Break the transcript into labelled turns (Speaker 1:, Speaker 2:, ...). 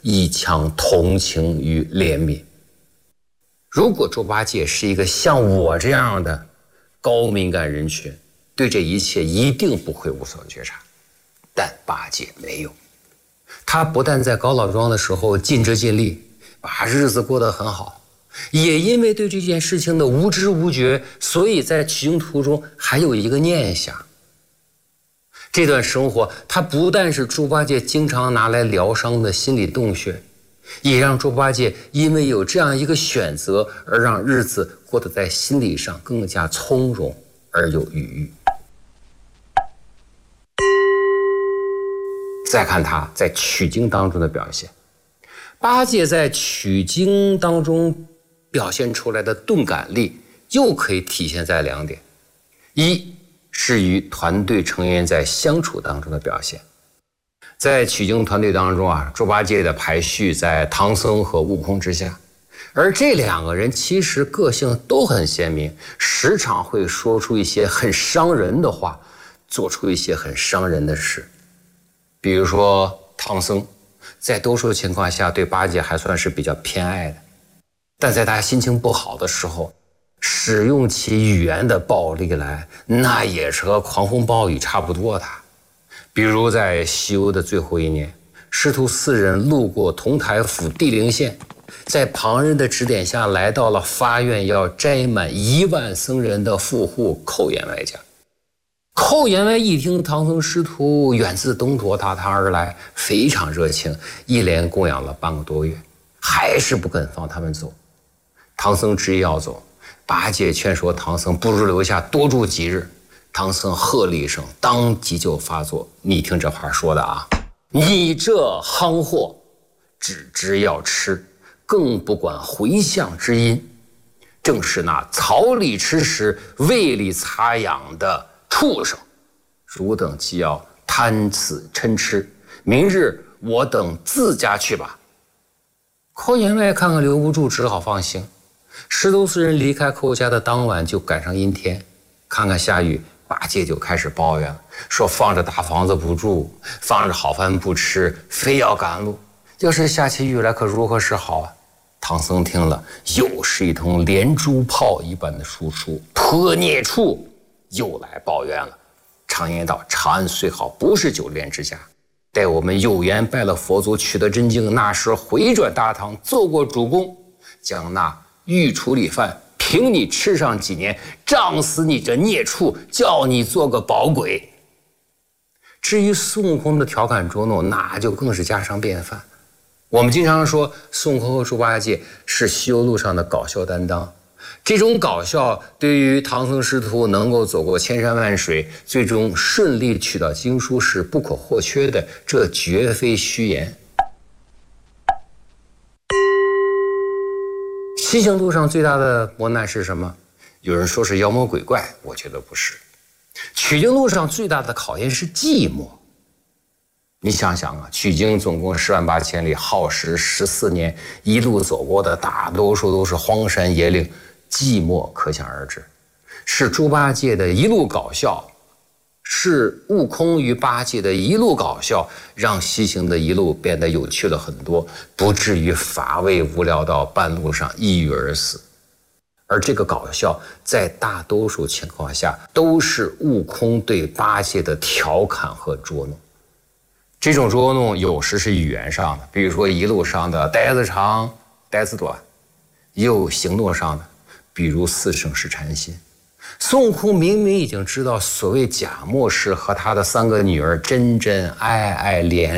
Speaker 1: 以强同情与怜悯。如果猪八戒是一个像我这样的高敏感人群，对这一切一定不会无所觉察。但八戒没有，他不但在高老庄的时候尽职尽力，把日子过得很好，也因为对这件事情的无知无觉，所以在取经途中还有一个念想。这段生活，它不但是猪八戒经常拿来疗伤的心理洞穴，也让猪八戒因为有这样一个选择，而让日子过得在心理上更加从容而有余裕。再看他在取经当中的表现，八戒在取经当中表现出来的钝感力，又可以体现在2点：一是与团队成员在相处当中的表现。在取经团队当中啊，猪八戒的排序在唐僧和悟空之下，而这2个人其实个性都很鲜明，时常会说出一些很伤人的话，做出一些很伤人的事。比如说唐僧在多数情况下对八戒还算是比较偏爱的，但在他心情不好的时候，使用起语言的暴力来，那也是和狂风暴雨差不多的。比如在西游的最后1年，师徒4人路过同台府地灵县，在旁人的指点下来到了发愿要摘满1万僧人的富户寇员外家。寇员外一听唐僧师徒远自东土大唐而来，非常热情，一连供养了半个多月，还是不肯放他们走。唐僧执意要走，八戒劝说唐僧不如留下多住几日。唐僧喝了一声，当即就发作。你听这话说的啊，你这夯货，只知要吃，更不管回向之因，正是那草里吃食，胃里擦痒的畜生，汝等既要贪此嗔痴，明日我等自家去吧。寇员外看看留不住，只好放行。师徒4人离开寇家的当晚就赶上阴天，看看下雨，八戒就开始抱怨了，说放着大房子不住，放着好饭不吃，非要赶路，要是下起雨来可如何是好啊？唐僧听了，又是一通连珠炮一般的输出，特孽畜又来抱怨了。常言道，长安虽好，不是久恋之家。待我们有缘拜了佛祖，取得真经，那时回转大唐，做过主公，将那御处理饭凭你吃上几年，胀死你这孽畜，叫你做个饱鬼。至于孙悟空的调侃捉弄，那就更是家常便饭。我们经常说孙悟空和猪八戒是西游路上的搞笑担当，这种搞笑对于唐僧师徒能够走过千山万水，最终顺利取到经书是不可或缺的，这绝非虚言。西行路上最大的磨难是什么？有人说是妖魔鬼怪，我觉得不是。取经路上最大的考验是寂寞。你想想啊，取经总共10万8千里，耗时14年，一路走过的大多数都是荒山野岭，寂寞可想而知。是猪八戒的一路搞笑，是悟空与八戒的一路搞笑，让西行的一路变得有趣了很多，不至于乏味无聊到半路上抑郁而死。而这个搞笑在大多数情况下都是悟空对八戒的调侃和捉弄。这种捉弄有时是语言上的，比如说一路上的呆子长呆子短，也有行动上的，比如4圣试禅心。孙悟空明明已经知道所谓假末世和他的3个女儿真真爱爱怜